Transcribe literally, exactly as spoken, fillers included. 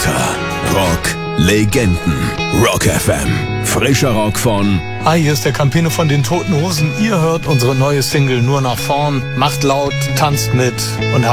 Unter Rock Legenden. Rock F M. Frischer Rock von... Hi, hier ist der Campino von den Toten Hosen. Ihr hört unsere neue Single Nur nach vorn. Macht laut, tanzt mit und habt